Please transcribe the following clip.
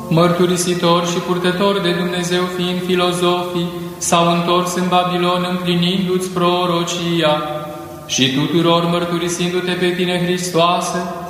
mărturisitori și purtători de Dumnezeu fiind filozofii, s-au întors în Babilon împlinindu-ți prorocia, și tuturor mărturisindu-te pe tine, Hristoase,